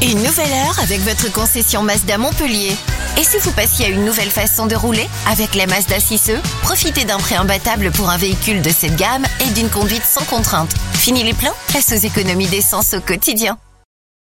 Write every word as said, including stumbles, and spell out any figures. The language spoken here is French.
Une nouvelle heure avec votre concession Mazda Montpellier. Et si vous passiez à une nouvelle façon de rouler? Avec la Mazda six E, profitez d'un prix imbattable pour un véhicule de cette gamme et d'une conduite sans contrainte. Fini les plans? Place aux économies d'essence au quotidien.